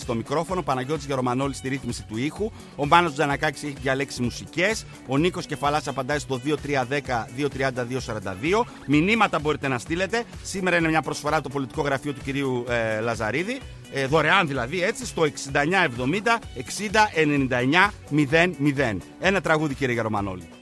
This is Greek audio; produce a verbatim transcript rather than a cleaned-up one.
στο μικρόφωνο, Παναγιώτης Γερομανόλης στη ρύθμιση του ήχου, ο Μάνος Τζανακάκης έχει διαλέξει μουσικές, ο Νίκος Κεφαλάς απαντάει στο δύο τρία ένα μηδέν δύο τρία δύο σαράντα δύο. Μηνύματα μπορείτε να στείλετε. Σήμερα είναι μια προσφορά το πολιτικό γραφείο του κυρίου ε, Λαζαρίδη. Ε, δωρεάν δηλαδή, έτσι, στο εξήντα εννιά εβδομήντα εξήντα ενενήντα εννιά μηδέν μηδέν. Ένα τραγούδι, κύριε Γερομανόλη.